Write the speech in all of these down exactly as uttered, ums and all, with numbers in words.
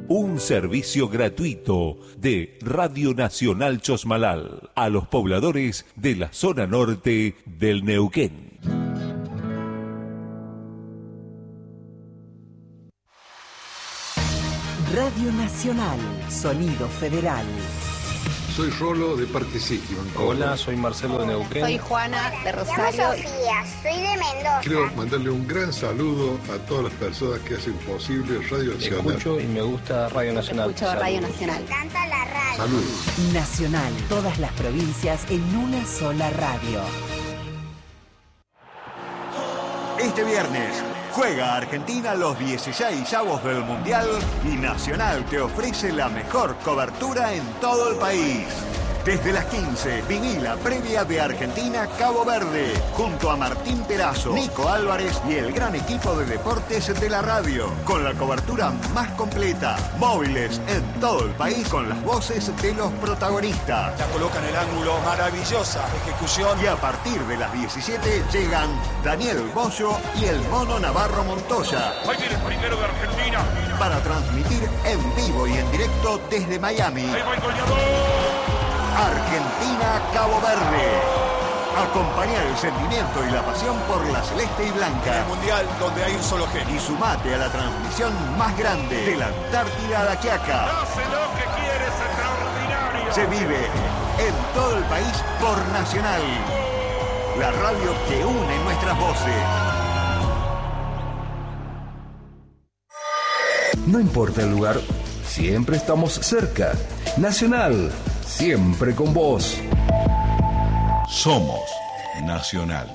Un servicio gratuito de Radio Nacional Chosmalal a los pobladores de la zona norte del Neuquén. Radio Nacional, Sonido Federal. Soy Rolo de Parque City. Hola, soy Marcelo de Neuquén. Soy Juana de Rosario. Llamo Sofía, soy de Mendoza. Quiero mandarle un gran saludo a todas las personas que hacen posible Radio Nacional. Escucho y me gusta Radio Nacional. Escucho Radio Nacional. Me encanta la radio. Saludos. Nacional, todas las provincias en una sola radio. Este viernes juega Argentina los dieciseisavos del Mundial y Nacional te ofrece la mejor cobertura en todo el país. Desde las quince, viví la previa de Argentina-Cabo Verde, junto a Martín Perazo, Nico Álvarez y el gran equipo de deportes de la radio, con la cobertura más completa, móviles en todo el país con las voces de los protagonistas. La coloca en el ángulo, maravillosa ejecución. Y a partir de las diecisiete llegan Daniel Bollo y el Mono Navarro Montoya. Ahí viene el primero de Argentina. Para transmitir en vivo y en directo desde Miami. Ahí va el goleador. Argentina-Cabo Verde. Acompañar el sentimiento y la pasión por la celeste y blanca. En el Mundial donde hay un solo genio. Y sumate a la transmisión más grande de la Antártida a la Quiaca. Hace lo que quiere, es extraordinario. Se vive en todo el país por Nacional. La radio que une nuestras voces. No importa el lugar, siempre estamos cerca. Nacional, siempre con vos. Somos Nacional.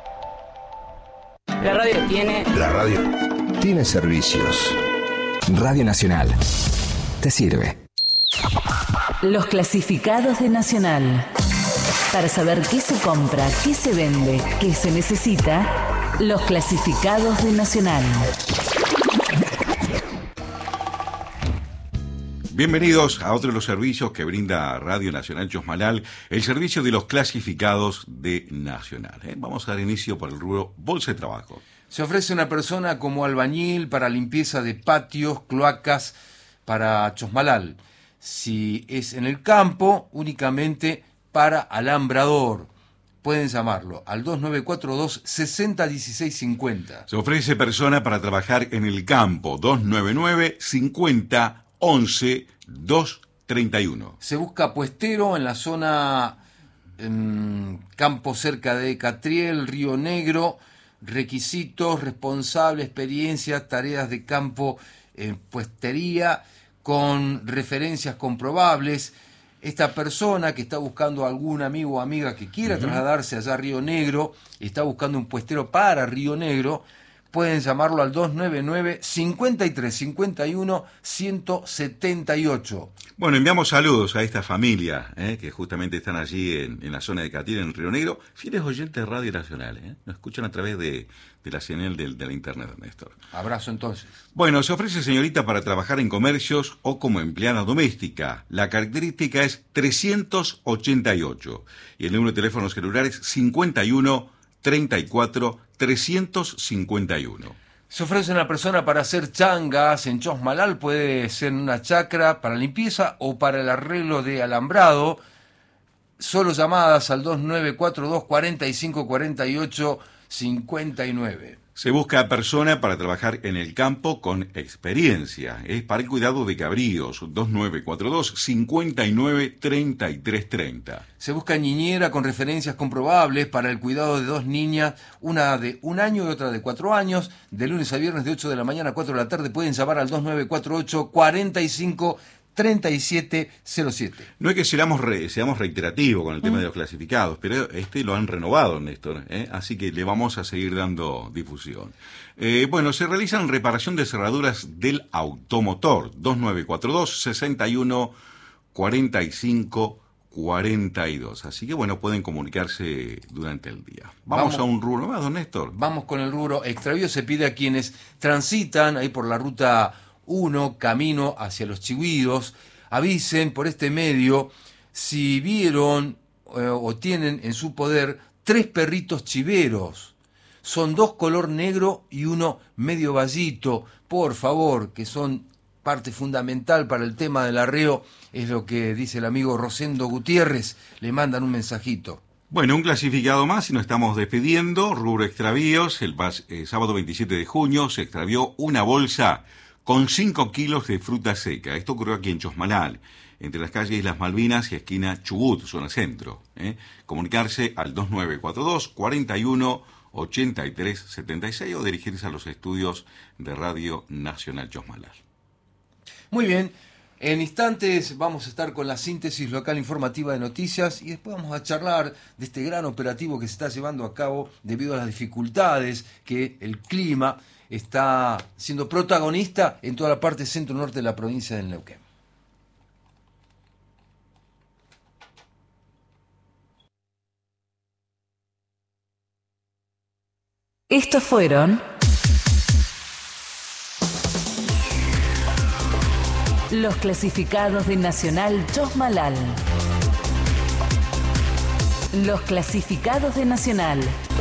La radio tiene... La radio tiene servicios. Radio Nacional. Te sirve. Los clasificados de Nacional. Para saber qué se compra, qué se vende, qué se necesita, los clasificados de Nacional. Bienvenidos a otro de los servicios que brinda Radio Nacional Chosmalal, el servicio de los clasificados de Nacional. ¿eh? Vamos a dar inicio por el rubro Bolsa de Trabajo. Se ofrece una persona como albañil para limpieza de patios, cloacas para Chosmalal. Si es en el campo, únicamente para alambrador. Pueden llamarlo al dos nueve cuatro dos, seis cero uno seis cinco cero. Se ofrece persona para trabajar en el campo, dos nueve nueve, cincuenta, once, doscientos treinta y uno. Se busca puestero en la zona en campo cerca de Catriel, Río Negro. Requisitos, responsable, experiencia, tareas de campo en puestería con referencias comprobables. Esta persona que está buscando algún amigo o amiga que quiera uh-huh. trasladarse allá a Río Negro, está buscando un puestero para Río Negro, pueden llamarlo al dos nueve nueve, cincuenta y tres, cincuenta y uno, ciento setenta y ocho. Bueno, enviamos saludos a esta familia eh, que justamente están allí en, en la zona de Catil, en Río Negro, fieles oyentes de Radio Nacional, eh, nos escuchan a través de, de la señal de, de la internet, Néstor. Abrazo entonces. Bueno, se ofrece señorita para trabajar en comercios o como empleada doméstica. La característica es trescientos ochenta y ocho y el número de teléfonos celulares cincuenta y uno, treinta y cuatro, trescientos cincuenta y uno. Se ofrece una persona para hacer changas en Chosmalal, puede ser en una chacra para limpieza o para el arreglo de alambrado. Solo llamadas al dos nueve cuatro dos, cuarenta y cinco, cuarenta y ocho, cincuenta y nueve. Se busca persona para trabajar en el campo con experiencia. Es para el cuidado de cabríos, dos nueve cuatro dos, cincuenta y nueve, treinta y tres treinta. Se busca niñera con referencias comprobables para el cuidado de dos niñas, una de un año y otra de cuatro años, de lunes a viernes de ocho de la mañana a cuatro de la tarde. Pueden llamar al dos nueve cuatro ocho, cuarenta y cinco, treinta y siete cero siete. No es que seamos, re, seamos reiterativos con el tema mm. de los clasificados, pero este lo han renovado, Néstor, ¿eh? Así que le vamos a seguir dando difusión. Eh, bueno, se realizan reparación de cerraduras del automotor, dos nueve cuatro dos, sesenta y uno, cuarenta y cinco, cuarenta y dos. Así que bueno, pueden comunicarse durante el día. Vamos, vamos a un rubro más, don Néstor. Vamos con el rubro extravío. Se pide a quienes transitan ahí por la ruta uno, camino hacia los Chigüidos, avisen por este medio si vieron eh, o tienen en su poder tres perritos chiveros. Son dos color negro y uno medio vallito. Por favor, que son parte fundamental para el tema del arreo, es lo que dice el amigo Rosendo Gutiérrez. Le mandan un mensajito. Bueno, un clasificado más y nos estamos despidiendo. Rubro extravíos, el eh, sábado veintisiete de junio se extravió una bolsa con cinco kilos de fruta seca. Esto ocurrió aquí en Chosmalal, entre las calles Las Malvinas y esquina Chubut, zona centro. ¿eh? Comunicarse al dos nueve cuatro dos, cuarenta y uno, ochenta y tres setenta y seis o dirigirse a los estudios de Radio Nacional Chosmalal. Muy bien, en instantes vamos a estar con la síntesis local informativa de noticias y después vamos a charlar de este gran operativo que se está llevando a cabo debido a las dificultades que el clima está siendo protagonista en toda la parte centro-norte de la provincia del Neuquén. Estos fueron los clasificados de Nacional Chosmalal. Los clasificados de Nacional.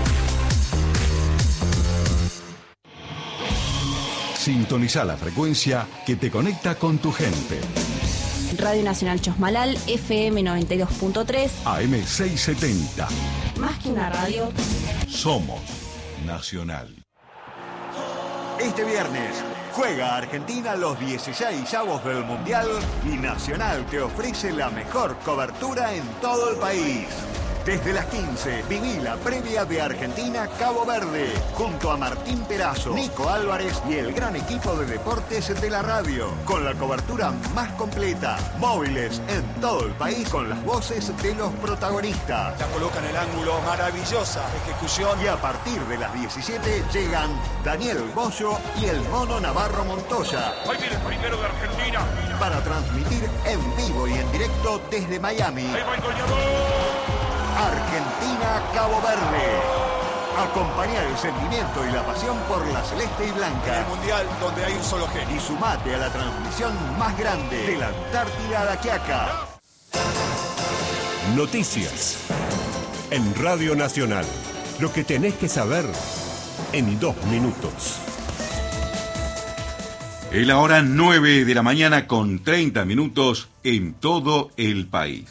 Sintoniza la frecuencia que te conecta con tu gente. Radio Nacional Chosmalal, F M noventa y dos punto tres. A M seiscientos setenta. Más que una radio. Somos Nacional. Este viernes juega Argentina los dieciseisavos del Mundial y Nacional te ofrece la mejor cobertura en todo el país. Desde las quince, viví la previa de Argentina-Cabo Verde, junto a Martín Perazo, Nico Álvarez y el gran equipo de deportes de la radio, con la cobertura más completa, móviles en todo el país con las voces de los protagonistas. La coloca en el ángulo, maravillosa ejecución. Y a partir de las diecisiete llegan Daniel Bollo y el Mono Navarro Montoya. Ahí viene el primero de Argentina. Para transmitir en vivo y en directo desde Miami. Ahí va el goleador. Argentina-Cabo Verde. Acompañar el sentimiento y la pasión por la celeste y blanca. El mundial donde hay un solo genio. Y sumate a la transmisión más grande de la Antártida a la Quiaca. Noticias en Radio Nacional. Lo que tenés que saber en dos minutos. Es la hora nueve de la mañana con treinta minutos en todo el país.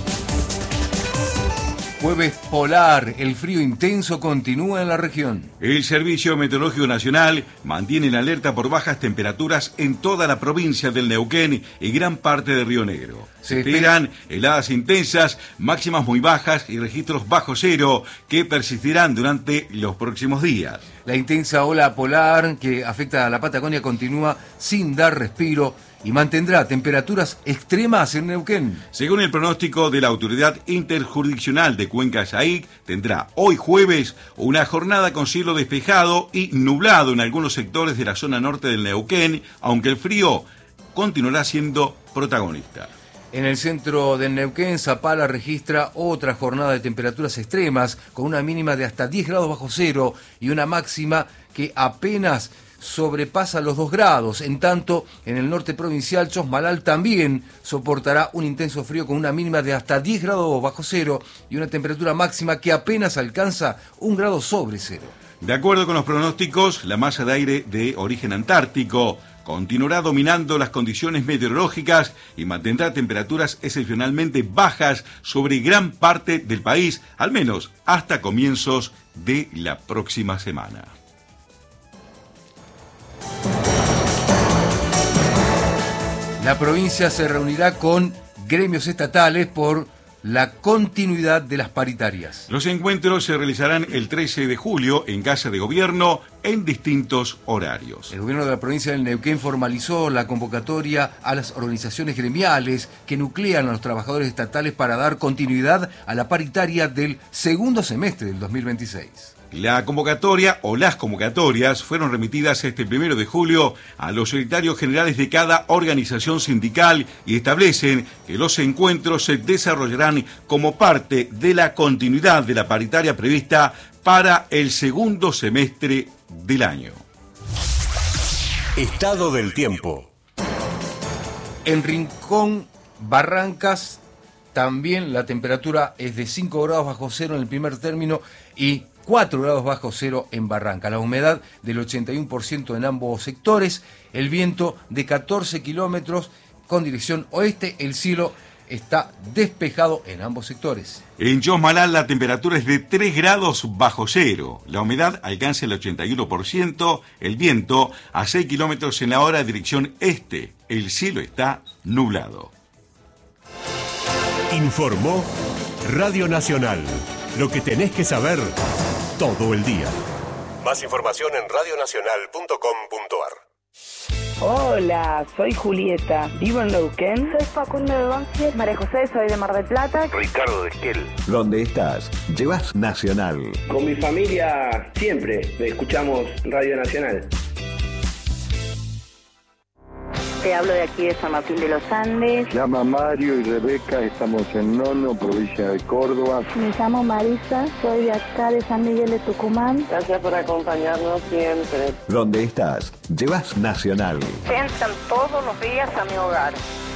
Jueves polar, el frío intenso continúa en la región. El Servicio Meteorológico Nacional mantiene en alerta por bajas temperaturas en toda la provincia del Neuquén y gran parte de Río Negro. Se esperan heladas intensas, máximas muy bajas y registros bajo cero que persistirán durante los próximos días. La intensa ola polar que afecta a la Patagonia continúa sin dar respiro y mantendrá temperaturas extremas en Neuquén. Según el pronóstico de la Autoridad Interjurisdiccional de Cuenca Yaic, tendrá hoy jueves una jornada con cielo despejado y nublado en algunos sectores de la zona norte del Neuquén, aunque el frío continuará siendo protagonista. En el centro del Neuquén, Zapala registra otra jornada de temperaturas extremas, con una mínima de hasta diez grados bajo cero y una máxima que apenas sobrepasa los dos grados. En tanto, en el norte provincial, Chosmalal también soportará un intenso frío con una mínima de hasta diez grados bajo cero y una temperatura máxima que apenas alcanza un grado sobre cero. De acuerdo con los pronósticos, la masa de aire de origen antártico continuará dominando las condiciones meteorológicas y mantendrá temperaturas excepcionalmente bajas sobre gran parte del país, al menos hasta comienzos de la próxima semana. La provincia se reunirá con gremios estatales por la continuidad de las paritarias. Los encuentros se realizarán el trece de julio en Casa de Gobierno en distintos horarios. El gobierno de la provincia del Neuquén formalizó la convocatoria a las organizaciones gremiales que nuclean a los trabajadores estatales para dar continuidad a la paritaria del segundo semestre del dos mil veintiséis. La convocatoria o las convocatorias fueron remitidas este primero de julio a los secretarios generales de cada organización sindical y establecen que los encuentros se desarrollarán como parte de la continuidad de la paritaria prevista para el segundo semestre del año. Estado del tiempo. En Rincón, Barrancas, también la temperatura es de cinco grados bajo cero en el primer término y cuatro grados bajo cero en Barranca. La humedad del ochenta y uno por ciento en ambos sectores, el viento de catorce kilómetros con dirección oeste, el cielo está despejado en ambos sectores. En Chosmalal la temperatura es de tres grados bajo cero, la humedad alcanza el ochenta y uno por ciento, el viento a seis kilómetros en la hora dirección este, el cielo está nublado. Informó Radio Nacional, lo que tenés que saber todo el día. Más información en radio nacional punto com punto a r. Hola, soy Julieta, vivo en Neuquén. Soy Facundo de Banfield. María José, soy de Mar del Plata. Ricardo de Esquel. ¿Dónde estás? Llevas Nacional. Con mi familia siempre escuchamos Radio Nacional. Te hablo de aquí de San Martín de los Andes. Llama Mario y Rebeca, estamos en Nono, provincia de Córdoba. Me llamo Marisa, soy de acá de San Miguel de Tucumán. Gracias por acompañarnos siempre. ¿Dónde estás? Llevas Nacional. Entran todos los días a mi hogar.